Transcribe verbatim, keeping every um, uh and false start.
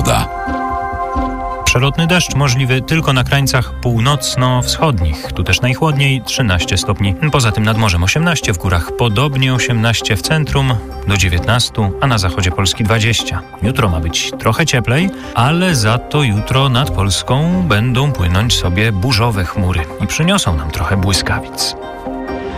pogoda. Przelotny deszcz możliwy tylko na krańcach północno-wschodnich. Tu też najchłodniej trzynaście stopni. Poza tym nad morzem osiemnaście, w górach podobnie osiemnaście, w centrum do dziewiętnastu, a na zachodzie Polski dwadzieścia. Jutro ma być trochę cieplej, ale za to jutro nad Polską będą płynąć sobie burzowe chmury i przyniosą nam trochę błyskawic.